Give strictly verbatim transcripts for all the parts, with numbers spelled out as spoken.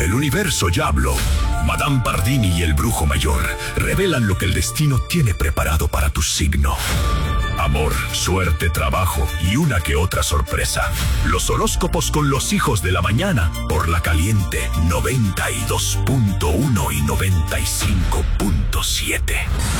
El universo ya habló. Madame Pardini y el brujo mayor revelan lo que el destino tiene preparado para tu signo. Amor, suerte, trabajo y una que otra sorpresa. Los horóscopos con los hijos de la mañana por La Caliente noventa y dos punto uno y noventa y cinco punto siete.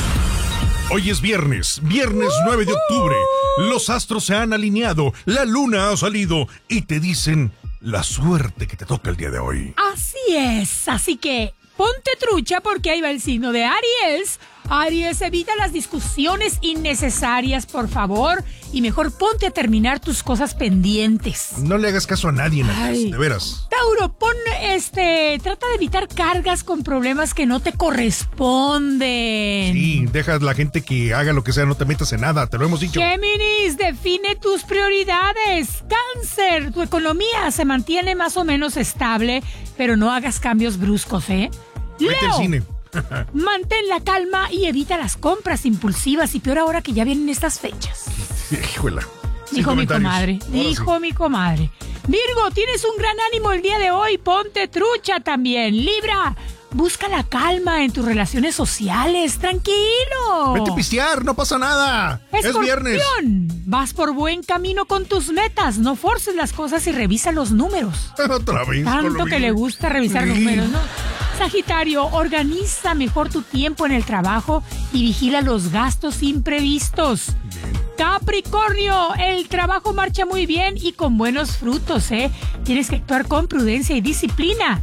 Hoy es viernes, viernes nueve de octubre. Los astros se han alineado, la luna ha salido y te dicen la suerte que te toca el día de hoy. Así es, así que ponte trucha porque ahí va el signo de Aries. Aries, evita las discusiones innecesarias, por favor, y mejor ponte a terminar tus cosas pendientes. No le hagas caso a nadie, Aries, de veras. Tauro, pon este, trata de evitar cargas con problemas que no te corresponden. Sí, deja a la gente que haga lo que sea, no te metas en nada, te lo hemos dicho. Géminis, define tus prioridades. Cáncer, tu economía se mantiene más o menos estable, pero no hagas cambios bruscos, ¿eh? Vete al cine. Mantén la calma y evita las compras impulsivas y peor ahora que ya vienen estas fechas. Híjola. Dijo mi comadre, dijo mi comadre. Virgo, tienes un gran ánimo el día de hoy, ponte trucha también. Libra, busca la calma en tus relaciones sociales, tranquilo. Vete a pistear, no pasa nada. Escorpión, es viernes. Vas por buen camino con tus metas, no forces las cosas y revisa los números. Otra vez. Tanto que le gusta revisar sí. números, ¿no? Sagitario, organiza mejor tu tiempo en el trabajo y vigila los gastos imprevistos. Bien. Capricornio, el trabajo marcha muy bien y con buenos frutos, ¿eh? Tienes que actuar con prudencia y disciplina.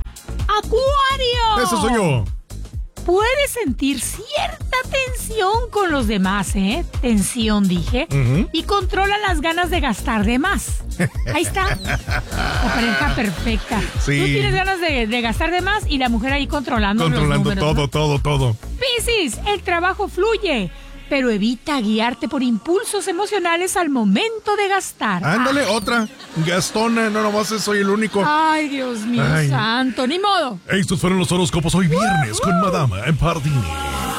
Acuario. Ese soy yo. Puedes sentir cierta tensión con los demás, ¿eh? Tensión, dije. Uh-huh. Y controla las ganas de gastar de más. Ahí está. La pareja perfecta. Sí. Tú tienes ganas de, de gastar de más y la mujer ahí controlando Controlando los números, todo, ¿no? todo, todo. Piscis, el trabajo fluye, pero evita guiarte por impulsos emocionales al momento de gastar. Ándale, ah. otra. Gastona, no nomás soy el único. Ay, Dios mío Ay. santo, ni modo. Estos fueron los horóscopos hoy viernes uh-huh. con Madame Pardini.